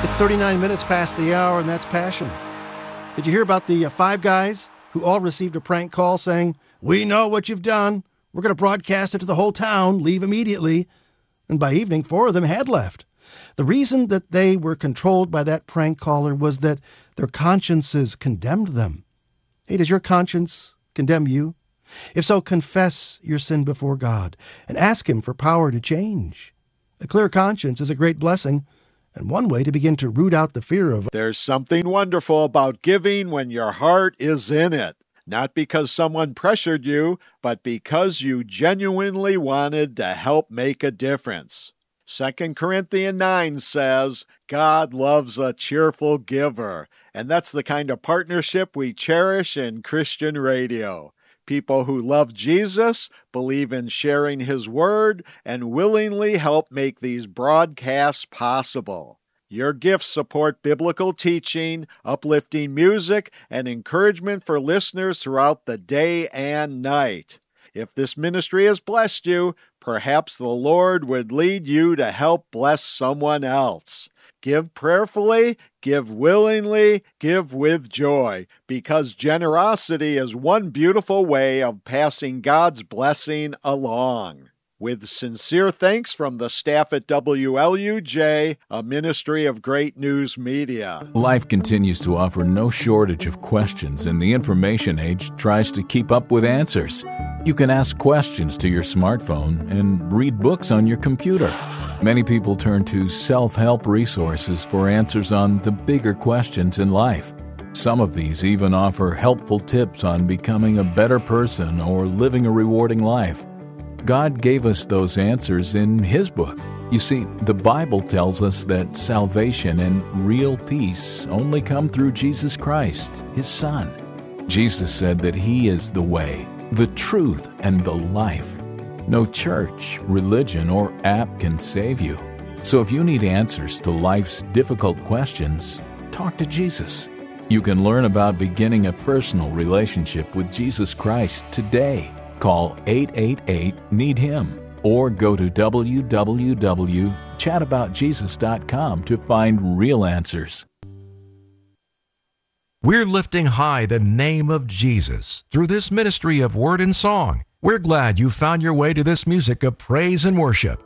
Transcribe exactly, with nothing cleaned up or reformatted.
It's thirty-nine minutes past the hour, and that's Passion. Did you hear about the uh, five guys who all received a prank call saying, "We know what you've done. We're going to broadcast it to the whole town. Leave immediately." And by evening, four of them had left. The reason that they were controlled by that prank caller was that their consciences condemned them. Hey, does your conscience condemn you? If so, confess your sin before God and ask Him for power to change. A clear conscience is a great blessing, and one way to begin to root out the fear of. There's something wonderful about giving when your heart is in it. Not because someone pressured you, but because you genuinely wanted to help make a difference. Second Corinthians nine says, God loves a cheerful giver, and that's the kind of partnership we cherish in Christian radio. People who love Jesus, believe in sharing His Word, and willingly help make these broadcasts possible. Your gifts support biblical teaching, uplifting music, and encouragement for listeners throughout the day and night. If this ministry has blessed you, perhaps the Lord would lead you to help bless someone else. Give prayerfully, give willingly, give with joy, because generosity is one beautiful way of passing God's blessing along. With sincere thanks from the staff at W L U J, a ministry of Great News Media. Life continues to offer no shortage of questions, and the information age tries to keep up with answers. You can ask questions to your smartphone and read books on your computer. Many people turn to self-help resources for answers on the bigger questions in life. Some of these even offer helpful tips on becoming a better person or living a rewarding life. God gave us those answers in His book. You see, the Bible tells us that salvation and real peace only come through Jesus Christ, His Son. Jesus said that He is the way, the truth, and the life. No church, religion, or app can save you. So if you need answers to life's difficult questions, talk to Jesus. You can learn about beginning a personal relationship with Jesus Christ today. Call eight eight eight, need him or go to w w w dot chat about jesus dot com to find real answers. We're lifting high the name of Jesus through this ministry of word and song. We're glad you found your way to this music of praise and worship.